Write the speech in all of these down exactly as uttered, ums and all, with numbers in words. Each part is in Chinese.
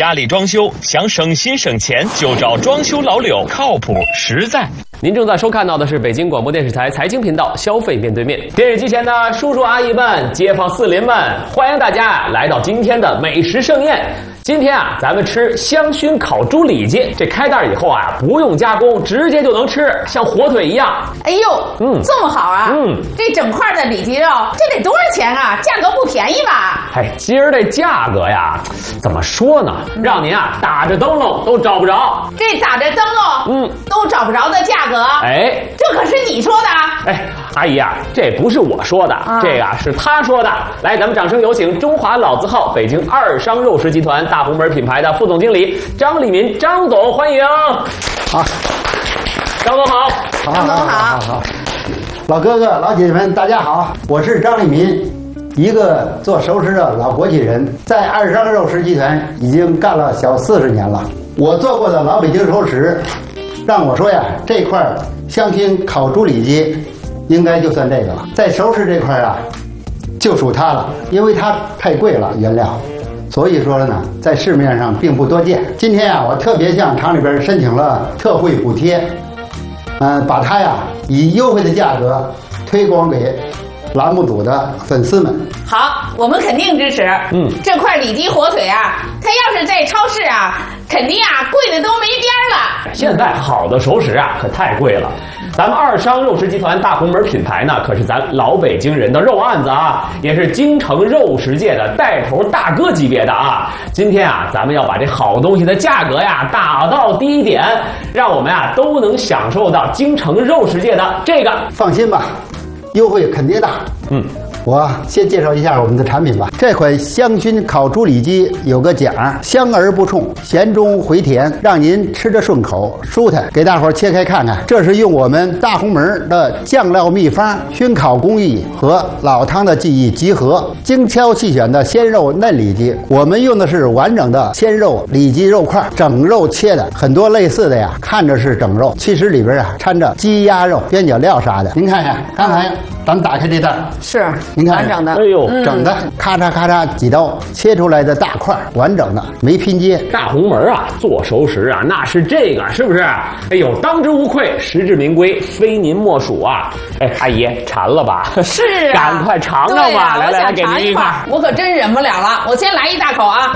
家里装修想省心省钱，就找装修老柳，靠谱实在。 您正在收看到的是北京广播电视台财经频道《消费面对面》。电视机前的叔叔阿姨们、街坊四邻们，欢迎大家来到今天的美食盛宴。今天啊，咱们吃香熏烤猪里脊，这开袋以后啊，不用加工，直接就能吃，像火腿一样。 哎呦，嗯，这么好啊！嗯，这整块的里脊肉，这得多少钱啊？价格不便宜吧？ 哎，今儿这价格呀，怎么说呢？让您啊打着灯笼都找不着。 这打着灯笼，嗯，都找不着的价格。 哎， 这可是你说的啊！ 哎，阿姨啊，这不是我说的，啊、这个是他说的。来，咱们掌声有请中华老字号北京二商肉食集团大红门品牌的副总经理张立民，张总，欢迎。 好， 张总好， 好，张总好，好，好，老哥哥、老姐姐们，大家好，我是张立民，一个做熟食的老国企人，在二商肉食集团已经干了小四十年了。我做过的老北京熟食，让我说呀，这块香熏烤猪里脊，应该就算这个了。在熟食这块啊，就属它了，因为它太贵了，原料。所以说呢，在市面上并不多见。今天啊，我特别向厂里边申请了特惠补贴，嗯、呃，把它呀以优惠的价格推广给栏目组的粉丝们。 好，我们肯定支持。嗯，这块里脊火腿啊，它要是在超市啊，肯定啊贵的都没边了。 现在好的熟食啊，可太贵了。咱们二商肉食集团大红门品牌呢，可是咱老北京人的肉案子啊，也是京城肉食界的带头大哥级别的啊。今天啊，咱们要把这好东西的价格呀打到低点，让我们啊都能享受到京城肉食界的这个。 放心吧，优惠肯定大。嗯。我先介绍一下我们的产品吧。这款香熏烤猪里脊有个讲，香而不冲，咸中回甜，让您吃着顺口舒坦。给大伙儿切开看看，这是用我们大红门的酱料秘方、熏烤工艺和老汤的技艺集合，精挑细选的鲜肉嫩里脊。我们用的是完整的鲜肉里脊肉块，整肉切的。很多类似的呀，看着是整肉，其实里边啊掺着鸡鸭肉、边角料啥的。您看看，刚才咱们打开这袋， 是。 您看， 完整的， 哎呦， 整的，咔嚓咔嚓几刀切出来的大块，完整的，没拼接。 大红门啊，做熟食啊，那是这个，是不是？哎呦，当之无愧，实至名归，非您莫属啊！哎，阿姨馋了吧？ 是啊， 赶快尝尝吧！ 啊、 来来来，给您一块， 我可真忍不了了，我先来一大口啊！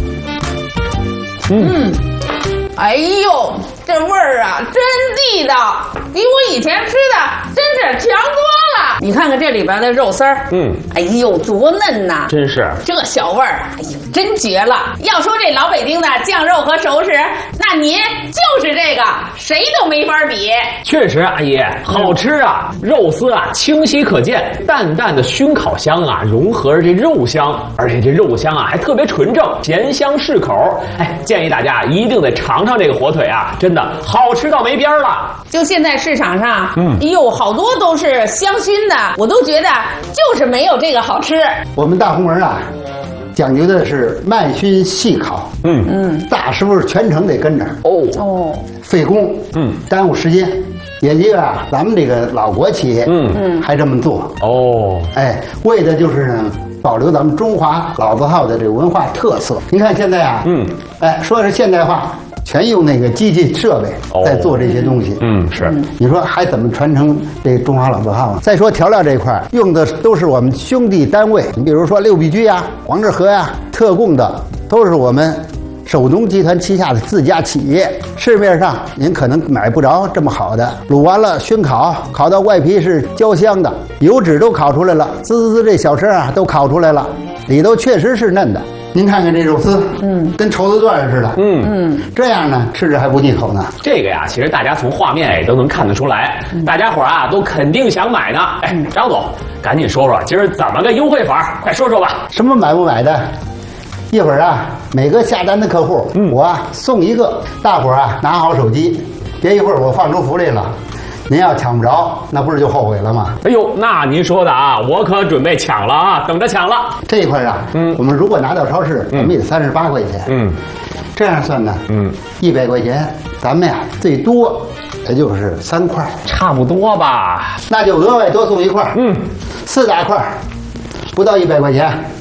嗯，嗯哎呦，这味儿啊，真地道，比我以前吃的真是强多了。你看看这里边的肉丝儿，嗯，哎呦，多嫩呐！ 真是这小味儿，哎呦，真绝了！要说这老北京的酱肉和熟食，那您就是这个，谁都没法比。 确实，阿姨好吃啊，肉丝啊清晰可见，淡淡的熏烤香啊融合着这肉香，而且这肉香啊还特别纯正，咸香适口。哎，建议大家一定得尝尝这个火腿啊，真的好吃到没边了。 就现在市场上，嗯，哎呦，好多都是香熏的，我都觉得就是没有这个好吃。 我们大红门啊，讲究的是慢熏细烤，嗯嗯，大师傅全程得跟着，哦哦，费工，嗯，耽误时间。也就啊，咱们这个老国企，嗯嗯，还这么做，哦，哎，为的就是呢，保留咱们中华老字号的这个文化特色。您看现在啊，嗯，哎，说是现代化。全用那个机器设备在做这些东西，嗯，是。你说还怎么传承这中华老字号呢？再说调料这块用的都是我们兄弟单位，你比如说六必居呀、黄致和呀、特供的，都是我们首农集团旗下的自家企业。市面上您可能买不着这么好的，卤完了熏烤，烤到外皮是焦香的，油脂都烤出来了，滋滋滋这小声啊都烤出来了，里头确实是嫩的。您看看这肉丝，嗯，跟绸子缎似的，嗯嗯，这样呢吃着还不腻口呢。 这个呀，其实大家从画面也都能看得出来，嗯、大家伙啊都肯定想买呢。哎，张总，赶紧说说今儿怎么个优惠法？快说说吧。 什么买不买的？一会儿啊，每个下单的客户，嗯，我啊送一个，大伙儿啊拿好手机，别一会儿我放出福利了。您要抢不着，那不是就后悔了吗？ 哎呦，那您说的啊，我可准备抢了啊，等着抢了。 这一块啊，嗯，我们如果拿到超市，我们也得三十八块钱，嗯，这样算呢，嗯，一百块钱，咱们呀最多也就是三块， 差不多吧。 那就额外多送一块，嗯，四大块，不到一百块钱。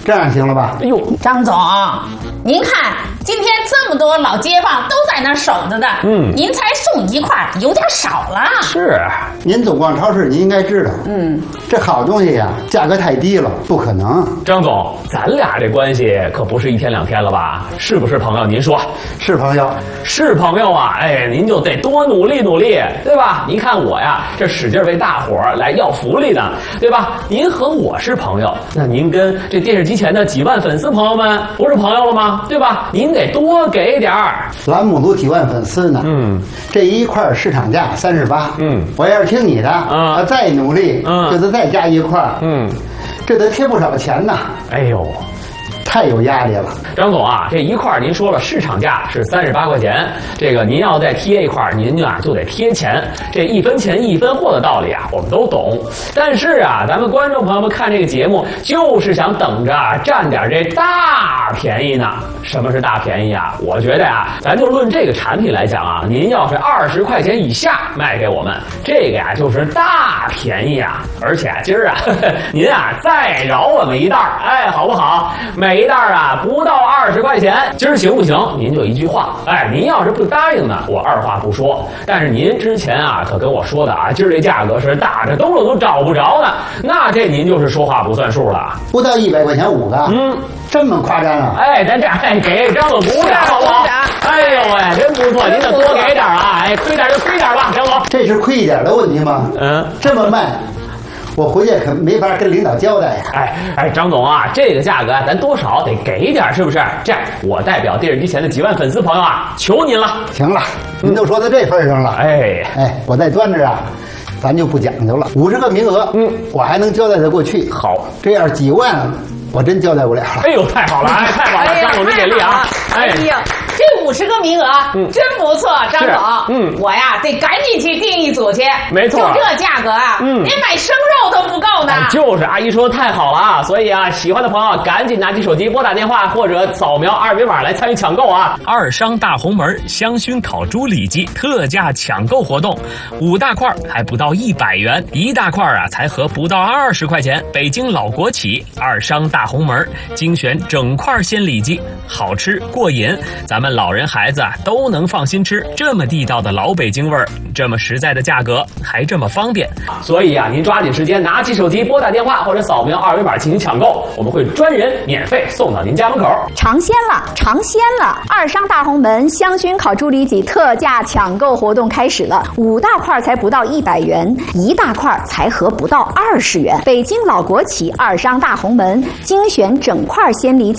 这样行了吧？ 哎呦，张总，您看今天这么多老街坊都在那守着的，嗯，您才送一块，有点少了。 是， 您总逛超市，您应该知道，嗯，这好东西呀，价格太低了，不可能。 张总，咱俩这关系可不是一天两天了吧？是不是朋友？您说是朋友， 是朋友啊！哎，您就得多努力努力，对吧？您看我呀，这使劲为大伙儿来要福利呢，对吧？您和我是朋友，那您跟这电视机前的几万粉丝朋友们不是朋友了吗？对吧？您得多给点儿。 栏目组几万粉丝呢，嗯，这一块市场价三十八，嗯，我要是听你的，啊，再努力，嗯，就得再加一块，嗯，这得贴不少钱呐。 哎呦， 太有压力了。 张总啊，这一块您说了市场价是三十八块钱，这个您要再贴一块，您啊就得贴钱。这一分钱一分货的道理啊，我们都懂。但是啊，咱们观众朋友们看这个节目，就是想等着占点这大便宜呢。什么是大便宜啊？我觉得啊，咱就论这个产品来讲啊，您要是二十块钱以下卖给我们，这个呀就是大便宜啊。而且啊，今儿啊，呵呵您啊再饶我们一袋儿，哎，好不好？每一袋啊不到二十块钱，今儿行不行？您就一句话，哎，您要是不答应呢，我二话不说。但是您之前啊可跟我说的啊，今儿这价格是大着兜了都找不着呢，那这您就是说话不算数了。 不到一百块钱五个，嗯，这么夸张啊？ 哎，咱这哎给张总鼓掌好不好？哎呦喂，真不错，您得多给点啊！哎，亏点就亏点吧，张总。 这是亏一点的问题吗？嗯，这么卖。我回去可没法跟领导交代呀！ 哎哎，张总啊，这个价格咱多少得给点，是不是？这样，我代表电视机前的几万粉丝朋友啊，求您了。 行了，您都说到这份上了， 哎哎，我在端着啊，咱就不讲究了。五十个名额，嗯，我还能交代得过去。 好， 这样几万，我真交代不了了。 哎呦，太好了，哎，太好了，张总您给力啊！ 哎呀，这五十个名额，嗯，真不错，张总。嗯，我呀得赶紧去订一组去。 没错， 就这价格啊，嗯，连买生肉都不够呢。 哎、就是阿姨说的太好了啊！所以啊，喜欢的朋友赶紧拿起手机拨打电话或者扫描二维码来参与抢购啊！ 二商大红门香熏烤猪里脊特价抢购活动，五大块还不到一百元，一大块啊才合不到二十块钱。北京老国企二商大红门精选整块鲜里脊，好吃过瘾，咱们老人孩子啊都能放心吃。这么地道的老北京味儿，这么实在的价格，还这么方便， 所以啊，您抓紧时间拿起手机拨打电话或者扫描二维码进行抢购，我们会专人免费送到您家门口。 尝鲜了，尝鲜了！二商大红门香熏烤猪里脊特价抢购活动开始了，五大块才不到一百元，一大块才合不到二十元。北京老国企二商大红门精选整块鲜里脊。